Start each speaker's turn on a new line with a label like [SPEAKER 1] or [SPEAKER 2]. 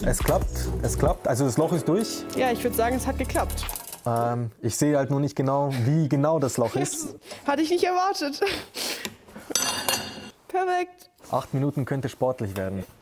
[SPEAKER 1] Es klappt. Also das Loch ist durch.
[SPEAKER 2] Ja, ich würde sagen, es hat geklappt.
[SPEAKER 1] Ich sehe halt nur nicht genau, wie genau das Loch ist.
[SPEAKER 2] Hatte ich nicht erwartet. Perfekt.
[SPEAKER 1] 8 Minuten könnte sportlich werden.